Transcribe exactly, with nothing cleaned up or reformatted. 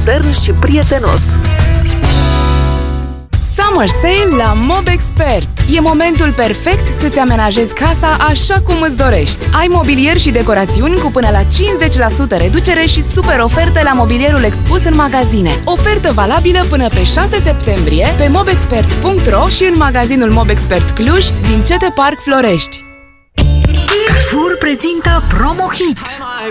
modern și prietenos. Summer Sale la Mobexpert. E momentul perfect să-ți amenajezi casa așa cum îți dorești. Ai mobilier și decorațiuni cu până la cincizeci la sută reducere și super oferte la mobilierul expus în magazine. Ofertă valabilă până pe șase septembrie pe mobexpert punct ro și în magazinul Mobexpert Cluj din C T Park Florești. Carrefour prezintă Promo Hit.